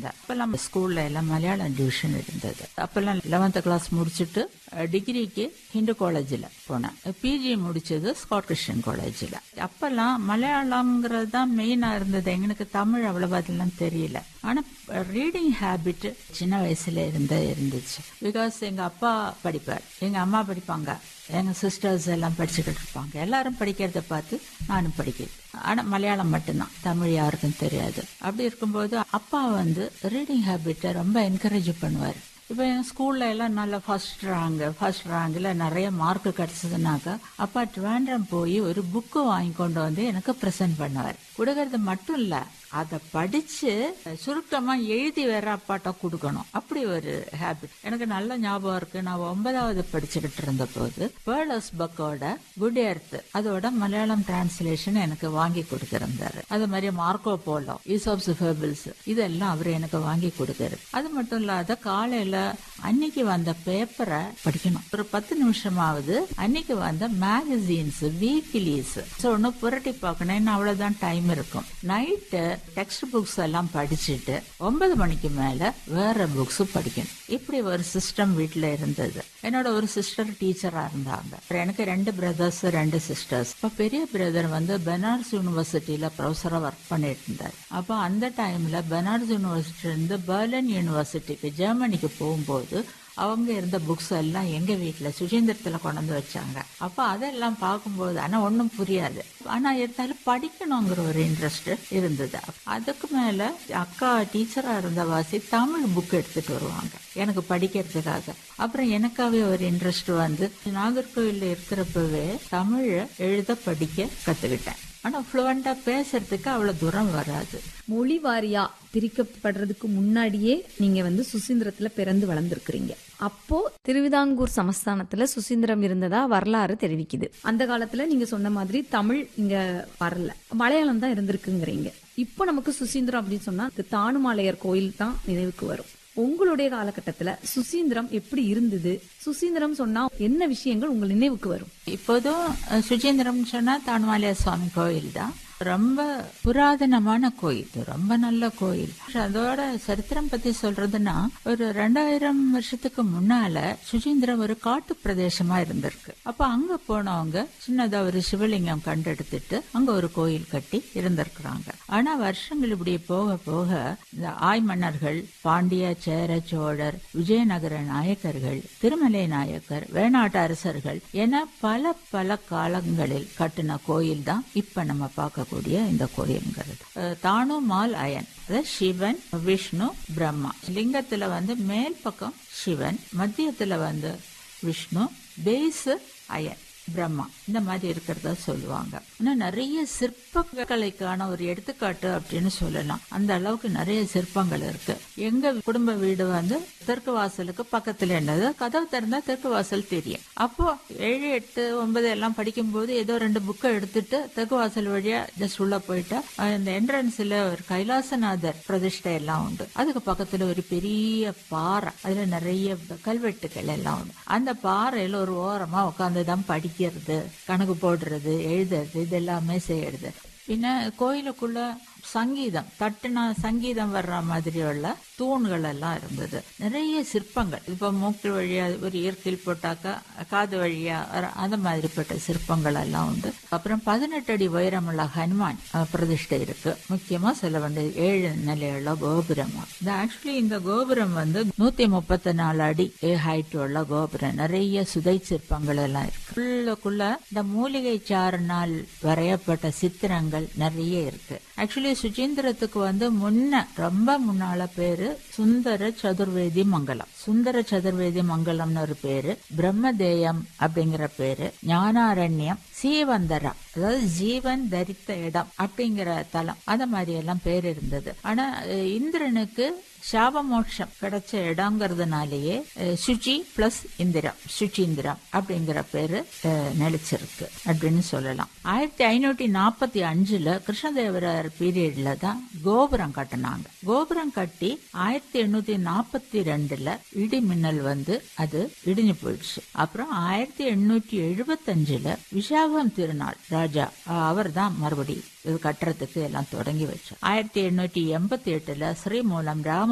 இருந்தேன். அப்பெல்லாம் ஸ்கூல்ல எல்லாம் மலையாளம் டிவிஷன் இருந்தது. அப்பெல்லாம் 11th கிளாஸ் முடிச்சுட்டு டிகிரிக்கு ஹிந்து காலேஜில் போனேன். பிஜி முடிச்சது ஸ்காட் கிறிஸ்டியன் காலேஜில். அப்பெல்லாம் மலையாளம்ங்கிறது தான் மெயினா இருந்தது. எங்களுக்கு தமிழ் அவ்வளவா அதெல்லாம் தெரியல. ஆனா ரீடிங் ஹேபிட் சின்ன வயசுல இருந்துச்சு. பிகாஸ் எங்க அப்பா படிப்பார், எங்க அம்மா படிப்பாங்க, எங்க சிஸ்டர்ஸ் எல்லாம் படிச்சுக்கிட்டு இருப்பாங்க. எல்லாரும் படிக்கிறத பார்த்து நானும் படிக்கிறேன். ஆனா மலையாளம் மட்டும்தான், தமிழ் யாருக்கும் தெரியாது. அப்படி இருக்கும்போது அப்பா ரீடிங் ஹேபிட்டை ரொம்ப என்கரேஜ் பண்ணுவார். இப்ப என் ஸ்கூல்ல எல்லாம் நல்ல ஃபர்ஸ்ட் ரேங்க்ல நிறைய மார்க் கிடைச்சதுனாக்கா அப்பா ட்ரிவாண்ட்ரம் போய் ஒரு புக்கு வாங்கி கொண்டு வந்து எனக்கு பிரசன்ட் பண்ணுவார். கொடுக்கறது மட்டும் இல்ல, அதை படிச்சு சுருக்கமா எழுதி வேற அப்பாட்ட கொடுக்கணும். அப்படி ஒரு ஹேபிட் எனக்கு நல்ல ஞாபகம் இருக்கு. நான் 9வது படிச்சுக்கிட்டு இருந்த போது பேர்லஸ் பக்கோட குட் எர்த் அதோட மலையாளம் டிரான்ஸ்லேஷன் எனக்கு வாங்கி கொடுத்திருந்தாரு. அது மாதிரி மார்க்கோ போலோ, ஈசாப்ஸ் ஃபேபிள்ஸ் இதெல்லாம் அவரு எனக்கு வாங்கி கொடுத்தாரு. அது மட்டும் இல்லாத காலையில அன்னைக்கு வந்த பேப்பரை படிக்கணும். ஒரு 10 நிமிஷமாவது அன்னைக்கு வந்த மேகசீன்ஸ், வீக்லிஸ் ஒன்னு புரட்டி பார்க்கணும். அவ்வளவுதான் டைம் இருக்கும். நைட்டு டெக்ஸ்ட் புக்ஸ் எல்லாம் படிச்சுட்டு 9 மணிக்கு மேல வேற புக்ஸ் படிக்கணும். இப்படி ஒரு சிஸ்டம் வீட்டுல இருந்தது. என்னோட ஒரு சிஸ்டர் டீச்சரா இருந்தாங்க. எனக்கு 2 பிரதர்ஸ் 2 சிஸ்டர்ஸ். இப்ப பெரிய பிரதர் பெனாரஸ் யூனிவர்சிட்டியில ப்ரொஃபஸரா ஒர்க் பண்ணிட்டு இருந்தார். அப்ப அந்த டைம்ல பெனாரஸ் யூனிவர்சிட்டி இருந்து பெர்லின் யூனிவர்சிட்டிக்கு ஜெர்மனிக்கு போகும்போது அவங்க இருந்த புக்ஸ் எல்லாம் எங்க வீட்டுல சுசீந்திரத்துல கொண்டு வந்து வச்சாங்க. அப்ப அதெல்லாம் பார்க்கும்போது ஆனா ஒன்னும் புரியாது, ஆனா இருந்தாலும் படிக்கணுங்கிற ஒரு இன்ட்ரெஸ்ட் இருந்தது. அதுக்கு மேல அக்கா டீச்சரா இருந்த வாசி தமிழ் புக் எடுத்துட்டு வருவாங்க எனக்கு படிக்கிறதுக்காக. அப்புறம் எனக்காவே ஒரு இன்ட்ரெஸ்ட் நாகர்கோவில்ல இருக்கிறப்பவே தமிழ எழுத படிக்க கத்துக்கிட்டேன். ஆனா ஃப்ளூவெண்டா பேசுறதுக்கு அவ்வளவு தூரம் வராது. மொழி வாரியா பிரிக்கப்படுறதுக்கு முன்னாடியே நீங்க சுசீந்திரத்துல பிறந்து வளர்ந்துருக்கிறீங்க. அப்போ திருவிதாங்கூர் சமஸ்தானத்துல சுசீந்திரம் இருந்ததா வரலாறு தெரிவிக்குது. அந்த காலத்துல நீங்க சொன்ன மாதிரி தமிழ் இங்க வரல, மலையாளம் தான் இருந்திருக்குங்கிறீங்க. இப்போ நமக்கு சுசீந்திரம் அப்படின்னு சொன்னா தானுமாலையர் கோயில் தான் நினைவுக்கு வரும். உங்களுடைய காலகட்டத்துல சுசீந்திரம் எப்படி இருந்தது? சுசீந்திரம் சொன்னா என்ன விஷயங்கள் உங்க நினைவுக்கு வரும்? இப்போதும் சுசீந்திரம் சொன்னா தானுமாலையார் சுவாமி கோயில் தான். ரொம்ப புராதனமான கோயில், ரொம்ப நல்ல கோயில். அதோட சரித்திரம் பத்தி சொல்றதுன்னா ஒரு 2000 வருஷத்துக்கு முன்னால சுசீந்திரம் ஒரு காட்டு பிரதேசமா இருந்திருக்கு. அப்ப அங்க போனவங்க சின்னதா ஒரு சிவலிங்கம் கண்டெடுத்துட்டு அங்க ஒரு கோயில் கட்டி இருந்திருக்கிறாங்க. ஆனா வருஷங்கள் இப்படி போக போக இந்த ஆய் மன்னர்கள், பாண்டிய, சேர, சோழர், விஜயநகர நாயக்கர்கள், திருமலை நாயக்கர், வேணாட்டு அரசர்கள் என பல பல காலங்களில் கட்டின கோயில் தான் இப்ப நம்ம பார்க்க இந்த கோயில்ங்கிறது. தானுமால் அயன், சிவன், விஷ்ணு, பிரம்மா. லிங்கத்துல மேல் பக்கம் சிவன், மத்தியத்துல விஷ்ணு, பேஸ் அயன், பிரம்மா. இந்த மாதிரி இருக்கிறதா சொல்லுவாங்க. நிறைய சிற்பக்கலைக்கான ஒரு எடுத்துக்காட்டு அப்படின்னு சொல்லலாம். அந்த அளவுக்கு நிறைய சிற்பங்கள் இருக்கு. எங்க குடும்ப வீடு தெற்கு வாசலுக்கு பக்கத்துல இருந்தது. கதவு திறந்தா தெற்கு வாசல் தெரியும். அப்போ 7, 8, 9 எல்லாம் படிக்கும் போது ஏதோ 2 புக்கை எடுத்துட்டு தெற்கு வாசல் வழியா ஜஸ்ட் உள்ள போயிட்டா இந்த என்ட்ரன்ஸ்ல ஒரு கைலாசநாதர் பிரதிஷ்டை எல்லாம் உண்டு. அதுக்கு பக்கத்துல ஒரு பெரிய பாறை, அதுல நிறைய கல்வெட்டுகள் எல்லாம் உண்டு. அந்த பாறையில ஒரு ஓரமா உட்காந்துதான் படிக்கிறது, கணக்கு போடுறது, எழுதுறது, இது எல்லாமே செய்யறது. பின்ன கோயிலுக்குள்ள சங்கீதம், தட்டுனா சங்கீதம் வர்ற மாதிரி உள்ள தூண்கள் எல்லாம் இருந்தது. நிறைய சிற்பங்கள். இப்ப மூக்கு வழியா ஒரு இயற்கையில் போட்டாக்கா காது வழியா அந்த மாதிரிப்பட்ட சிற்பங்கள் எல்லாம் உண்டு. அப்புறம் 18 அடி உயரமுள்ள ஹனுமான் பிரதிஷ்டை இருக்கு. முக்கியமா சொல்ல வேண்டியது 7 நிலையுள்ள கோபுரம். ஆக்சுவலி இந்த கோபுரம் 134 அடி ஹைட் உள்ள கோபுரம். நிறைய சுதை சிற்பங்கள் எல்லாம் இருக்கு. உள்ளுக்குள்ள இந்த மூலிகை சாறினால் வரையப்பட்ட சித்திரங்கள் நிறைய இருக்கு. ஆக்சுவலி சுசீந்திரத்துக்கு முன்ன ரொம்ப முன்னால பேரு சுந்தர சதுர்வேதி மங்கலம். சுந்தர சதுர்வேதி மங்கலம்னு ஒரு பேரு, பிரம்மதேயம் அப்படிங்கிற பேரு, ஞானாரண்யம், சீவந்தரா அதாவது ஜீவன் தரித்த இடம் அப்படிங்கிற தலம், அத மாதிரி எல்லாம் பேர் இருந்தது. ஆனா இந்திரனுக்கு சாபமோட்சம் கிடைச்ச இடங்கிறதுனாலேயே சுச்சி பிளஸ் இந்திரம், சுச்சீந்திரம் அப்படிங்கிற பேரு நிலைச்சிருக்கு அப்படின்னு சொல்லலாம். 1545 கிருஷ்ணதேவராயர் பீரியட்ல தான் கோபுரம் கட்டினாங்க. கோபுரம் கட்டி 1842 இடி மின்னல் அது இடிஞ்சு போயிடுச்சு. அப்புறம் 1875 விசாகம் திருநாள் ராஜா அவர் தான் மறுபடி இது கட்டுறதுக்கு எல்லாம் தொடங்கி வச்சார். 1888 ஸ்ரீமூலம் ராம